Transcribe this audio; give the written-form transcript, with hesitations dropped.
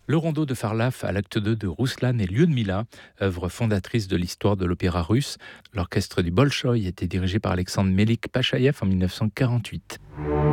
Le rondeau de Farlaf à l'acte 2 de Rouslan et Lyudmila, œuvre fondatrice de l'histoire de l'opéra russe. L'orchestre du Bolchoï était dirigé par Alexandre Melik-Pachaïev en 1948.